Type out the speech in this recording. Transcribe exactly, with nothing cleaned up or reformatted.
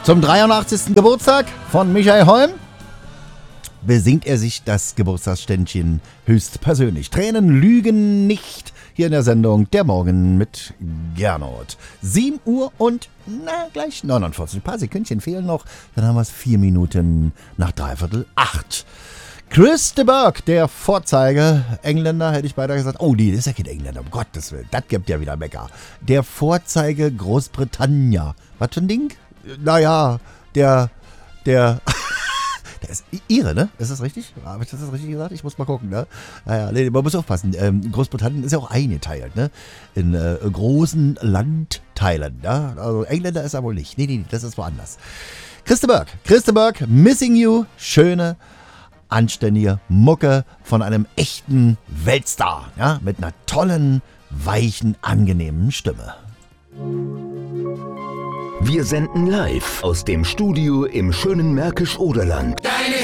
Zum dreiundachtzigsten Geburtstag von Michael Holm besingt er sich das Geburtstagsständchen höchstpersönlich. Tränen lügen nicht. Hier in der Sendung Der Morgen mit Gernot. sieben Uhr und, na, gleich neunundvierzig. Ein paar Sekündchen fehlen noch. Dann haben wir es vier Minuten nach dreiviertel acht. Chris de Burgh, der Vorzeige-Engländer, hätte ich beinahe gesagt. Oh, nee, das ist ja kein Engländer, um Gottes Willen. Das gibt ja wieder Mecker. Der Vorzeige Großbritannia. Was für ein Ding? Naja, der, der... Der ist Ire, ne? Ist das richtig? Habe ich das richtig gesagt? Ich muss mal gucken, ne? Naja, nee, man muss aufpassen. Ähm, Großbritannien ist ja auch eingeteilt, ne? In äh, großen Landteilen, ne? Also Engländer ist er wohl nicht. Nee, nee, nee, das ist woanders. Chris de Burgh. Chris de Burgh, Missing You. Schöne, anständige Mucke von einem echten Weltstar, ja? Mit einer tollen, weichen, angenehmen Stimme. Wir senden live aus dem Studio im schönen Märkisch-Oderland. Deine